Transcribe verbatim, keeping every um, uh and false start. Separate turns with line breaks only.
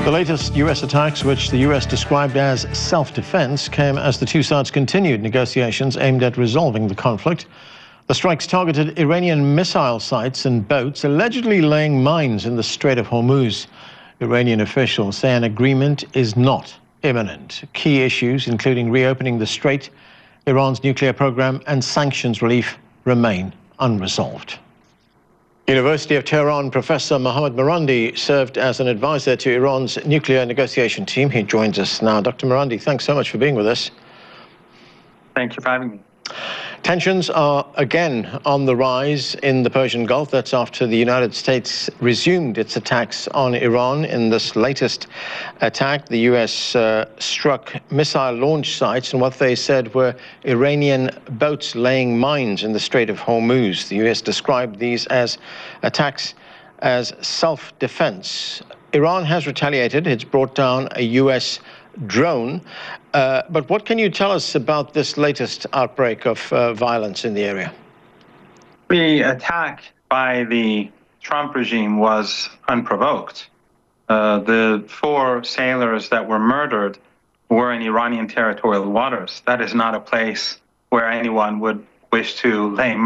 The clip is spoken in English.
The latest U S attacks, which the U S described as self-defense, came as the two sides continued negotiations aimed at resolving the conflict. The strikes targeted Iranian missile sites and boats, allegedly laying mines in the Strait of Hormuz. Iranian officials say an agreement is not imminent. Key issues, including reopening the strait, Iran's nuclear program, and sanctions relief, remain unresolved. University of Tehran professor Mohammad Marandi served as an advisor to Iran's nuclear negotiation team. He joins us now. Doctor Marandi, thanks so much for being with us.
Thank you for having me.
Tensions are again on the rise in the Persian Gulf. That's after the United States resumed its attacks on Iran. In this latest attack, the U S uh, struck missile launch sites and what they said were Iranian boats laying mines in the Strait of Hormuz. The U S described these as attacks as self-defense. Iran has retaliated. It's brought down a U S drone. Uh, but what can you tell us about this latest outbreak of uh, violence in the area?
The attack by the Trump regime was unprovoked. Uh, the four sailors that were murdered were in Iranian territorial waters. That is not a place where anyone would wish to lay